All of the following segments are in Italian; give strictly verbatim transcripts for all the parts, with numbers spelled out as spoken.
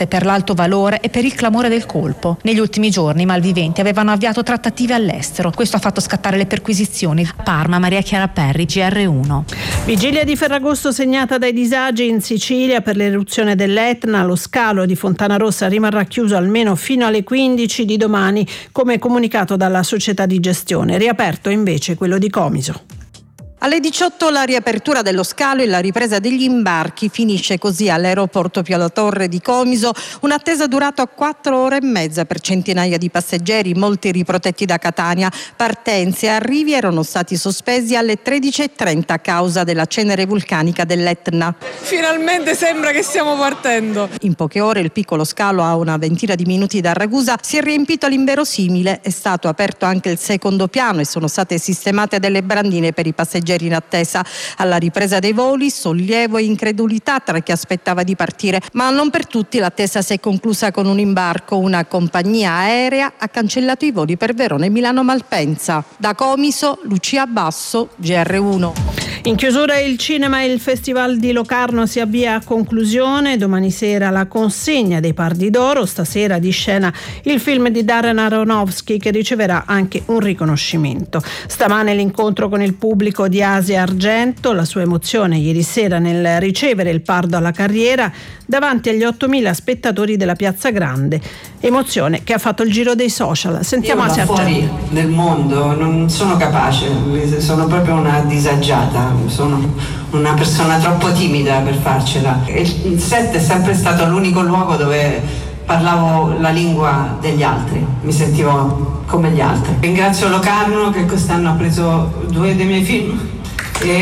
morte per l'alto valore e per il clamore del colpo. Negli ultimi giorni i malviventi avevano avviato trattative all'estero. Questo ha fatto scattare le perquisizioni. Parma, Maria Chiara Perri, G R uno. Vigilia di Ferragosto segnata dai disagi in Sicilia per l'eruzione dell'Etna. Lo scalo di Fontanarossa rimarrà chiuso almeno fino alle quindici di domani, come comunicato dalla società di gestione. Riaperto invece quello di Comiso. Alle diciotto la riapertura dello scalo e la ripresa degli imbarchi. Finisce così all'aeroporto Pio La Torre di Comiso un'attesa durata quattro ore e mezza per centinaia di passeggeri, molti riprotetti da Catania. Partenze e arrivi erano stati sospesi alle tredici e trenta a causa della cenere vulcanica dell'Etna. Finalmente sembra che stiamo partendo. In poche ore il piccolo scalo, a una ventina di minuti da Ragusa, si è riempito all'inverosimile. È stato aperto anche il secondo piano e sono state sistemate delle brandine per i passeggeri in attesa. Alla ripresa dei voli, sollievo e incredulità tra chi aspettava di partire, ma non per tutti l'attesa si è conclusa con un imbarco. Una compagnia aerea ha cancellato i voli per Verona e Milano Malpensa. Da Comiso, Lucia Basso, G R uno. In chiusura il cinema e il Festival di Locarno si avvia a conclusione. Domani sera la consegna dei Pardi d'Oro, stasera di scena il film di Darren Aronofsky che riceverà anche un riconoscimento. Stamane l'incontro con il pubblico di Asia Argento, la sua emozione ieri sera nel ricevere il Pardo alla carriera davanti agli ottomila spettatori della Piazza Grande, emozione che ha fatto il giro dei social. Sentiamo Asia Argento. Fuori nel mondo non sono capace, sono proprio una disagiata. Sono una persona troppo timida per farcela. Il set è sempre stato l'unico luogo dove parlavo la lingua degli altri, mi sentivo come gli altri. Ringrazio Locarno che quest'anno ha preso due dei miei film e...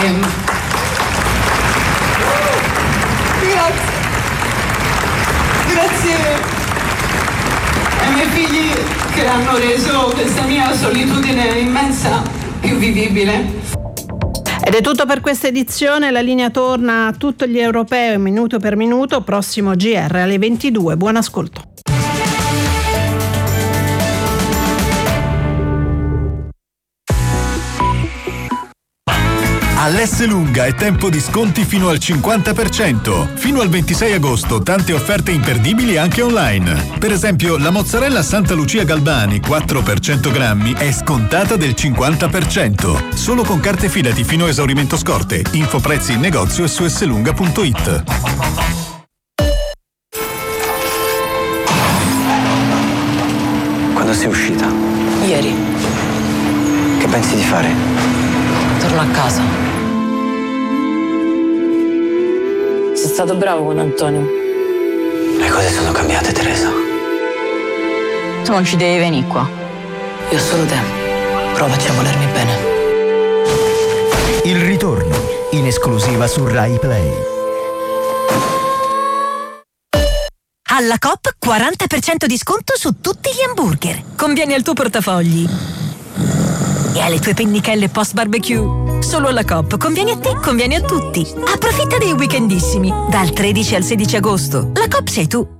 grazie grazie ai miei figli che hanno reso questa mia solitudine immensa più vivibile. Ed è tutto per questa edizione, la linea torna a tutti gli europei minuto per minuto, prossimo G R alle ventidue. Buon ascolto. All'Esselunga è tempo di sconti fino al cinquanta per cento. Fino al ventisei agosto tante offerte imperdibili anche online. Per esempio la mozzarella Santa Lucia Galbani quattro per cento grammi è scontata del cinquanta per cento. Solo con carte Fidati fino a esaurimento scorte. Info prezzi in negozio e su esselunga punto it. Quando sei uscita? Ieri. Che pensi di fare? Torno a casa. Sei stato bravo con Antonio. Le cose sono cambiate, Teresa. Tu non ci devi venire qua. Io ho solo te. Provaci a volermi bene. Il ritorno, in esclusiva su Rai Play. Alla Coop quaranta per cento di sconto su tutti gli hamburger. Conviene al tuo portafogli e alle tue pennichelle post barbecue. Solo alla Coop conviene a te, conviene a tutti. Approfitta dei weekendissimi dal tredici al sedici agosto. La Coop sei tu.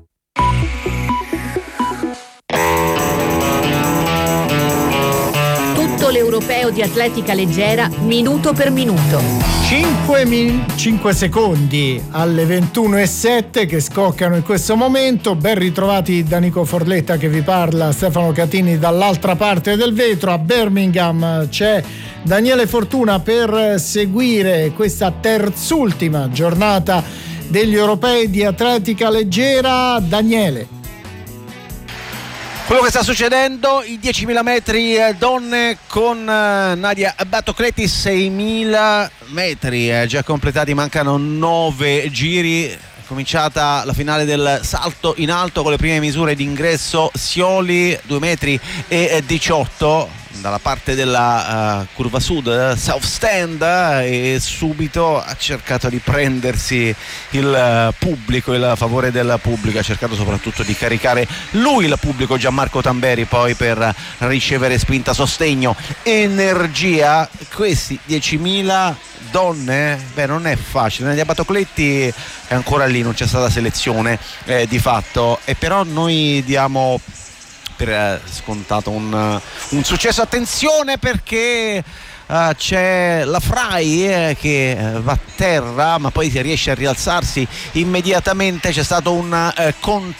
Tutto l'europeo di atletica leggera minuto per minuto. cinque secondi alle ventuno e sette che scoccano in questo momento. Ben ritrovati da Nico Forletta che vi parla, Stefano Catini dall'altra parte del vetro. A Birmingham c'è Daniele Fortuna per seguire questa terzultima giornata degli europei di atletica leggera. Daniele. Quello che sta succedendo, i diecimila metri donne con Nadia Batocletti, seimila metri già completati, mancano nove giri. È cominciata la finale del salto in alto con le prime misure di ingresso. Scioli due metri e diciotto dalla parte della uh, curva sud, uh, South Stand, uh, e subito ha cercato di prendersi il uh, pubblico, il favore del pubblico, ha cercato soprattutto di caricare lui il pubblico, Gianmarco Tamberi, poi per ricevere spinta, sostegno, energia. Questi diecimila donne, beh, non è facile. Nadia Batocletti è ancora lì, non c'è stata selezione eh, di fatto, e però noi diamo per scontato un, un successo. Attenzione perché uh, c'è la Frai eh, che uh, va a terra ma poi riesce a rialzarsi immediatamente. C'è stato un uh, controllo